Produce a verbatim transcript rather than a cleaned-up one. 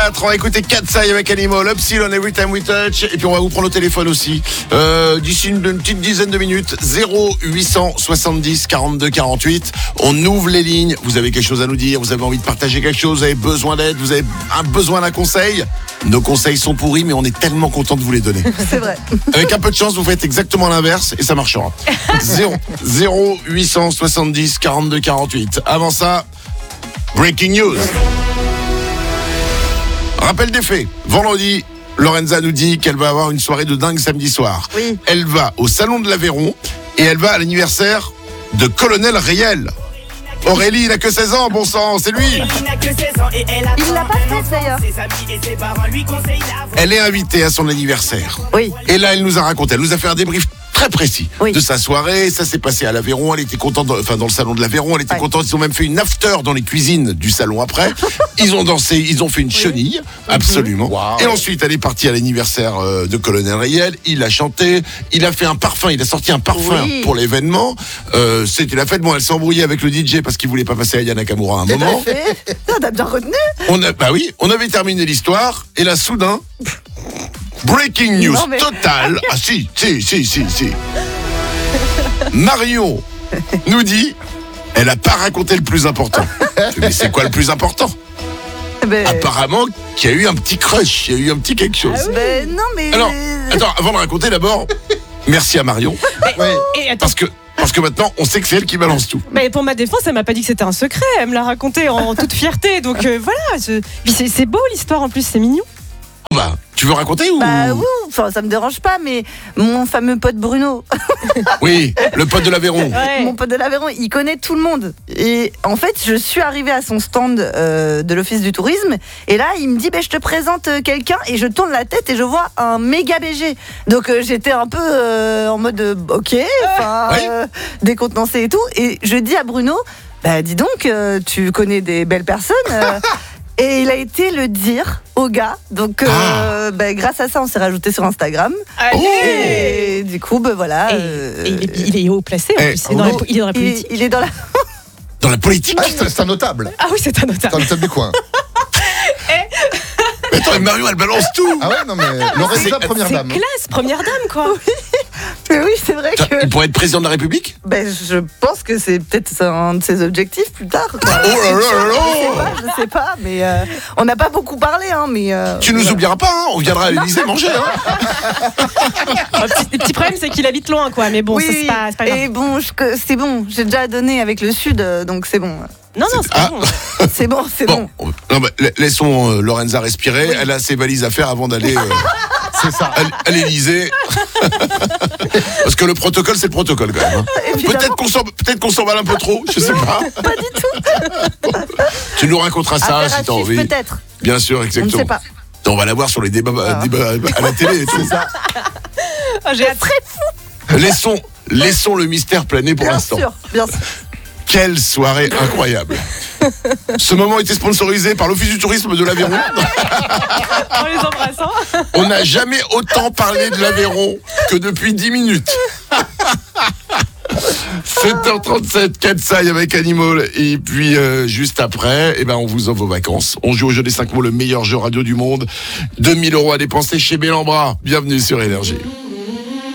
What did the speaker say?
On va écouter Katsai avec Animal, Upsilon, Every Time We Touch. Et puis on va vous prendre au téléphone aussi. Euh, d'ici une, une petite dizaine de minutes, zéro huit cent soixante-dix quarante-deux quarante-huit. On ouvre les lignes. Vous avez quelque chose à nous dire, vous avez envie de partager quelque chose, vous avez besoin d'aide, vous avez un besoin d'un conseil. Nos conseils sont pourris, mais on est tellement content de vous les donner. C'est vrai. Avec un peu de chance, vous faites exactement l'inverse et ça marchera. zéro huit cent soixante-dix quarante-deux quarante-huit. Avant ça, breaking news. Rappel des faits. Vendredi, Lorenza nous dit qu'elle va avoir une soirée de dingue samedi soir. Oui. Elle va au Salon de l'Aveyron et elle va à l'anniversaire de Colonel Riel. Aurélie, il n'a que seize ans, bon sang, c'est lui. Il l'a pas fait d'ailleurs. Elle est invitée à son anniversaire. Oui. Et là, elle nous a raconté, elle nous a fait un débrief très précis Oui. de sa soirée. Ça s'est passé à l'Aveyron. Elle était contente, dans, enfin dans le salon de l'Aveyron. Elle était Ouais. contente. Ils ont même fait une after dans les cuisines du salon après. Ils ont dansé, ils ont fait une chenille, absolument. Wow. Et ensuite, elle est partie à l'anniversaire euh, de Colonel Riel. Il a chanté, il a fait un parfum, il a sorti un parfum Oui. pour l'événement. Euh, c'était la fête. Bon, elle s'est embrouillée avec le D J parce qu'il voulait pas passer à Yana Nakamura à un moment. Fait. T'as bien retenu. On a, bah oui, on avait terminé l'histoire et là, soudain, breaking news Non, mais- totale. Ah si, si, si, si, si. Marion nous dit, elle a pas raconté le plus important. Mais c'est quoi le plus important? Ben, Apparemment qu'il y a eu un petit crush, il y a eu un petit quelque chose. ben, non mais. Alors, attends, avant de raconter d'abord, merci à Marion, Ouais. Et attends, parce que parce que maintenant on sait que c'est elle qui balance tout. mais pour ma défense, elle m'a pas dit que c'était un secret. Elle me l'a raconté en toute fierté. Donc euh, voilà, je- puis c'est, c'est beau l'histoire en plus, c'est mignon. Bah, tu veux raconter ou Bah oui, enfin ça me dérange pas, mais mon fameux pote Bruno, Oui, le pote de l'Aveyron. Ouais. mon pote de l'Aveyron, il connaît tout le monde. Et en fait, je suis arrivée à son stand euh, de l'Office du tourisme, et là, il me dit, ben je te présente euh, quelqu'un, et je tourne la tête et je vois un méga B G. Donc euh, j'étais un peu euh, en mode, euh, ok, enfin, Ouais. euh, décontenancée et tout. Et je dis à Bruno, bah dis donc, euh, tu connais des belles personnes. euh, Et il a été le dire au gars. Donc, euh, bah, grâce à ça, on s'est rajouté sur Instagram. Allez. Et du coup, bah, voilà. Et, euh, et il, est, il est haut placé en Eh, plus. Il est dans la, oh, il est dans la il, politique. il est dans la. Dans la politique. Ah, c'est c'est un notable. Ah oui, c'est un C'est un notable. notable du coin. Mais attends, Marion, elle balance tout. Ah ouais, non mais Lorenza, première C'est dame. classe, première dame quoi. Mais oui, c'est vrai Putain, que. Il pourrait être président de la République. Ben, je pense que c'est peut-être un de ses objectifs plus tard. quoi. Oh là là là Je sais là. pas, je sais pas, mais euh, on n'a pas beaucoup parlé, hein, mais. euh, Tu nous voilà. oublieras pas, hein, on viendra à l'Élysée manger. Hein. Le petit, le petit problème, c'est qu'il habite loin quoi. Mais bon, oui, ça, c'est pas, c'est pas grave. et bon, je- que- c'est bon, j'ai déjà donné avec le Sud, euh, donc c'est bon. Non, non, c'est pas Ah. bon. C'est bon, c'est bon. Bon, non, bah, la- laissons euh, Lorenza respirer. Elle a ses valises à faire avant d'aller euh, C'est ça. à, à l'Élysée. Parce que le protocole, c'est le protocole quand même. hein. Évidemment. Peut-être qu'on s'en, peut-être qu'on s'emballe un peu trop, je sais pas. Pas du tout. Tu nous raconteras ça Affaire à si t'as suivre, envie. peut-être. Bien sûr, On ne exactement. sait pas. On va la voir sur les débats, Ah. débats à la télé et tout. C'est ça. Ah, j'ai hâte. Laissons, laissons le mystère planer pour Bien l'instant. sûr, bien sûr. Quelle soirée incroyable. Ce moment était sponsorisé par l'Office du tourisme de l'Aveyron. En les embrassant. On n'a jamais autant parlé de l'Aveyron que depuis dix minutes. sept heures trente-sept, Katsai avec Animal. Et puis, euh, juste après, eh ben, on vous offre vos vacances. On joue au jeu des cinq mots, le meilleur jeu radio du monde. deux mille euros à dépenser chez Bellambra. Bienvenue sur Énergie.